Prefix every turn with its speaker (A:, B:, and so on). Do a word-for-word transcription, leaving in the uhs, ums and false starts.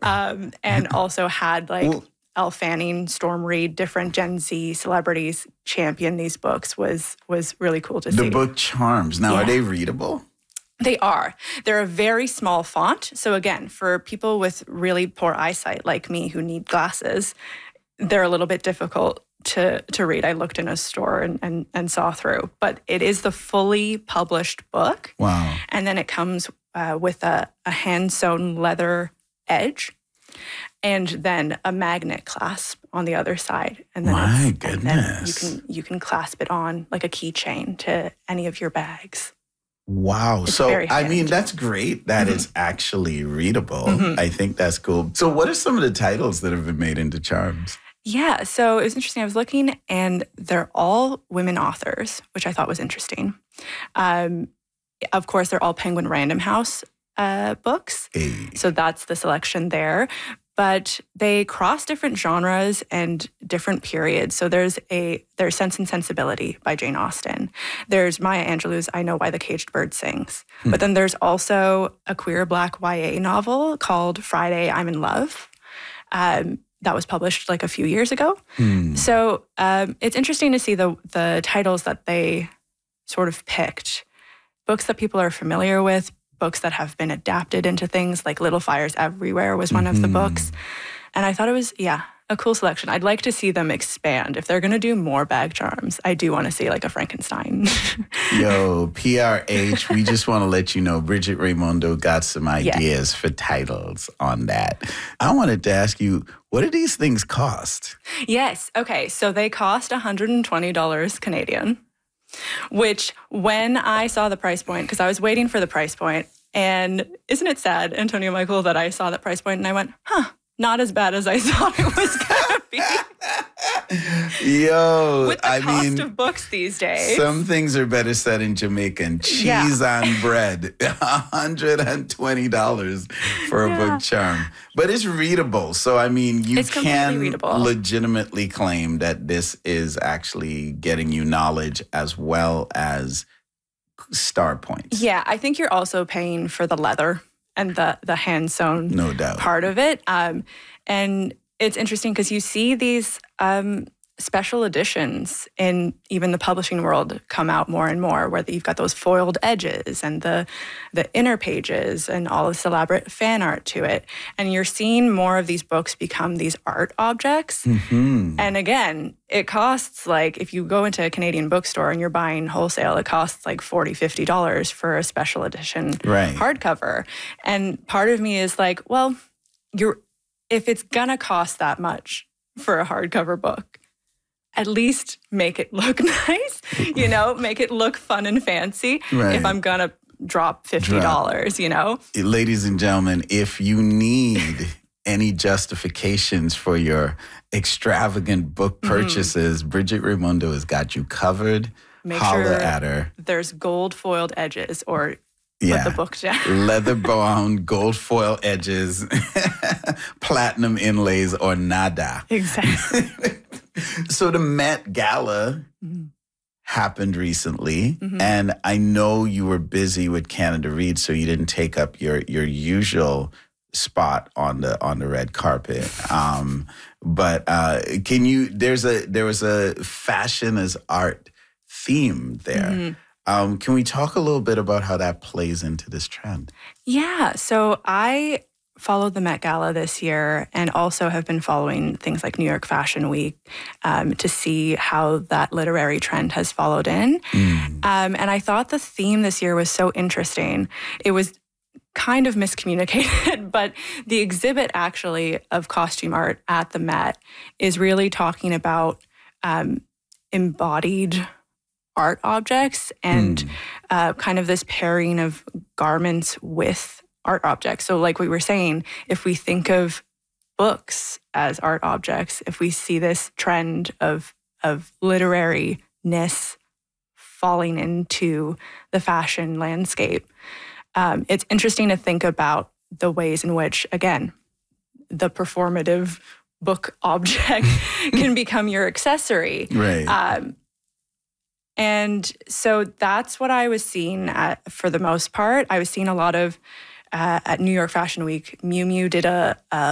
A: um, and also had like well, Elle Fanning, Storm Reid, different Gen Z celebrities champion these books was was really cool to
B: the
A: see.
B: The book Charms. Now, yeah. Are they readable?
A: They are. They're a very small font. So again, for people with really poor eyesight like me who need glasses, they're a little bit difficult to to read. I looked in a store and, and, and saw through. But it is the fully published book.
B: Wow.
A: And then it comes uh, with a, a hand-sewn leather edge and then a magnet clasp on the other side. And then
B: My
A: it's,
B: goodness.
A: And then you can, you can clasp it on like a keychain to any of your bags.
B: Wow.
A: It's
B: so, I mean, that's great that mm-hmm. it's actually readable. Mm-hmm. I think that's cool. So what are some of the titles that have been made into Charms?
A: Yeah. So it was interesting. I was looking and they're all women authors, which I thought was interesting. Um, of course, they're all Penguin Random House uh, books.
B: Hey.
A: So that's the selection there. But they cross different genres and different periods. So there's a there's Sense and Sensibility by Jane Austen. There's Maya Angelou's I Know Why the Caged Bird Sings. Hmm. But then there's also a queer Black Y A novel called Friday, I'm in Love. Um, that was published like a few years ago.
B: Hmm.
A: So um, it's interesting to see the the titles that they sort of picked. Books that people are familiar with, books that have been adapted into things like Little Fires Everywhere was one mm-hmm. of the books. And I thought it was, yeah, a cool selection. I'd like to see them expand. If they're going to do more bag charms, I do want to see like a Frankenstein.
B: Yo, P R H, we just want to let you know Bridget Raymondo got some ideas
A: yes.
B: for titles on that. I wanted to ask you, what do these things cost?
A: Yes. Okay. So they cost one hundred twenty dollars Canadian. Which, when I saw the price point, because I was waiting for the price point, and isn't it sad, Antonia Michael, that I saw that price point and I went, huh, not as bad as I thought it was going to be.
B: Yo,
A: With the
B: I
A: cost
B: mean,
A: of books these days.
B: Some things are better said in Jamaican. Cheese
A: yeah.
B: on bread, one hundred twenty dollars for a
A: yeah.
B: book charm. But it's readable. So, I mean, you
A: it's
B: can
A: readable.
B: legitimately claim that this is actually getting you knowledge as well as star points.
A: Yeah, I think you're also paying for the leather and the, the hand-sewn
B: no doubt.
A: part of it. Um, and it's interesting because you see these um, special editions in even the publishing world come out more and more, where you've got those foiled edges and the the inner pages and all this elaborate fan art to it. And you're seeing more of these books become these art objects.
B: Mm-hmm.
A: And again, it costs like, if you go into a Canadian bookstore and you're buying wholesale, it costs like forty dollars, fifty dollars for a special edition
B: right.
A: hardcover. And part of me is like, well, you're if it's gonna cost that much for a hardcover book, at least make it look nice, you know, make it look fun and fancy
B: right.
A: if I'm gonna drop fifty dollars,
B: drop.
A: You know?
B: Ladies and gentlemen, if you need any justifications for your extravagant book purchases, mm-hmm. Bridget Raymondo has got you covered.
A: Make
B: Holla
A: sure
B: at her.
A: There's gold foiled edges or
B: yeah.
A: put the book down.
B: Leather bound, gold foil edges, platinum inlays, or nada.
A: Exactly.
B: So the Met Gala mm-hmm. happened recently,
A: mm-hmm.
B: and I know you were busy with Canada Reads, so you didn't take up your your usual spot on the on the red carpet. Um, but uh, can you? There's a there was a fashion as art theme there. Mm-hmm. Um, can we talk a little bit about how that plays into this trend?
A: Yeah. So I followed the Met Gala this year and also have been following things like New York Fashion Week um, to see how that literary trend has followed in.
B: Mm.
A: Um, and I thought the theme this year was so interesting. It was kind of miscommunicated, but the exhibit actually of costume art at the Met is really talking about um, embodied art objects and
B: mm.
A: uh, kind of this pairing of garments with art objects. So like we were saying, if we think of books as art objects, if we see this trend of of literariness falling into the fashion landscape, um, it's interesting to think about the ways in which, again, the performative book object can become your accessory.
B: Right.
A: Um, and so that's what I was seeing at, for the most part. I was seeing a lot of, uh, at New York Fashion Week, Miu Miu did a, a